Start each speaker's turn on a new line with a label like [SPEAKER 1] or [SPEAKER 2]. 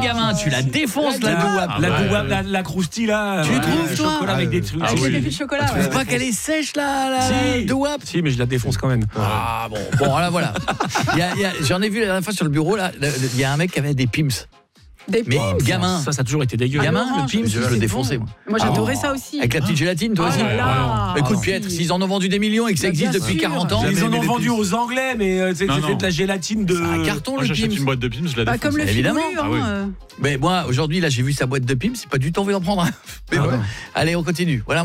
[SPEAKER 1] gamin, tu la défonces la douap.
[SPEAKER 2] La croustille là.
[SPEAKER 1] Tu trouves, toi
[SPEAKER 2] chocolat avec des trucs.
[SPEAKER 3] Avec des pépites de chocolat.
[SPEAKER 1] Tu trouves pas qu'elle est sèche la douap?
[SPEAKER 2] Si, mais je la défonce quand même.
[SPEAKER 1] Ah bon, là voilà. J'en ai vu la dernière fois sur le bureau là, il y a un mec qui avait des Pims.
[SPEAKER 3] Des
[SPEAKER 1] Mais
[SPEAKER 3] Pims.
[SPEAKER 1] gamin,
[SPEAKER 2] Ça a toujours été dégueu.
[SPEAKER 1] gamin, le Pims, je le défonçais moi.
[SPEAKER 3] Moi j'adorais ça aussi.
[SPEAKER 1] Avec la petite gélatine, toi aussi.
[SPEAKER 3] Oh là là.
[SPEAKER 1] Écoute,
[SPEAKER 3] Ah,
[SPEAKER 1] Pietre,
[SPEAKER 3] si.
[SPEAKER 1] s'ils en ont vendu des millions et que ça
[SPEAKER 3] Bah,
[SPEAKER 1] existe
[SPEAKER 3] bien
[SPEAKER 1] depuis
[SPEAKER 3] sûr.
[SPEAKER 1] 40 ans,
[SPEAKER 2] Ils en
[SPEAKER 4] aimé
[SPEAKER 2] ont
[SPEAKER 4] les
[SPEAKER 2] vendu
[SPEAKER 4] Pims.
[SPEAKER 2] aux Anglais, mais c'était
[SPEAKER 4] Non.
[SPEAKER 2] de la gélatine de.
[SPEAKER 1] c'est un carton
[SPEAKER 4] Moi
[SPEAKER 1] le
[SPEAKER 4] j'achète
[SPEAKER 1] Pims.
[SPEAKER 4] une boîte de Pims, je la
[SPEAKER 3] Bah,
[SPEAKER 4] défonce.
[SPEAKER 3] comme le
[SPEAKER 1] Évidemment.
[SPEAKER 3] figuru,
[SPEAKER 4] Ah oui.
[SPEAKER 1] Mais moi, aujourd'hui, là, j'ai vu sa boîte de Pims, c'est pas du tout envie d'en prendre un. Mais bon. Allez, on continue. Voilà.